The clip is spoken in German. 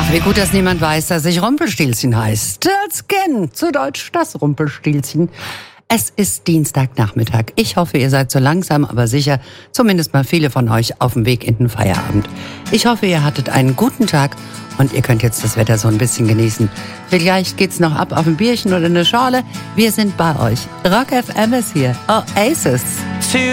Ach, wie gut, dass niemand weiß, dass ich Rumpelstilzchen heißt. Das kennt, zu Deutsch das Rumpelstilzchen. Es ist Dienstagnachmittag. Ich hoffe, ihr seid so langsam, aber sicher, zumindest mal viele von euch, auf dem Weg in den Feierabend. Ich hoffe, ihr hattet einen guten Tag und ihr könnt jetzt das Wetter so ein bisschen genießen. Vielleicht geht's noch ab auf ein Bierchen oder eine Schorle. Wir sind bei euch. Rock FM ist hier. Oasis.